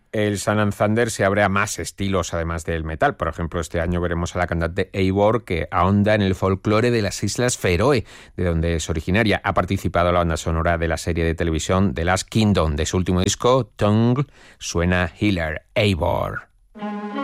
El Sun and Thunder se abre a más estilos además del metal. Por ejemplo, este año veremos a la cantante Eivor, que ahonda en el folclore de las Islas Feroe, de donde es originaria. Ha participado en la banda sonora de la serie de televisión The Last Kingdom. De su último disco, Tongue, suena Healer, Eivor.